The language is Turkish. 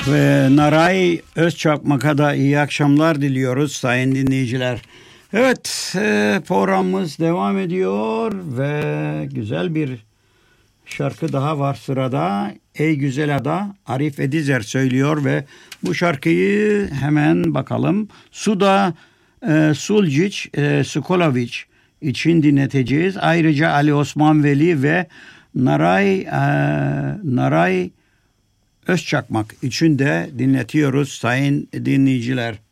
Ve Naray Özçakmak'a da iyi akşamlar diliyoruz sayın dinleyiciler. Evet, programımız devam ediyor ve güzel bir şarkı daha var sırada. Ey Güzel Ada, Arif Edizer söylüyor ve bu şarkıyı hemen bakalım. Suda Suljic Skolovic için dinleteceğiz. Ayrıca Ali Osman Veli ve Naray Özçakmak için de dinletiyoruz sayın dinleyiciler.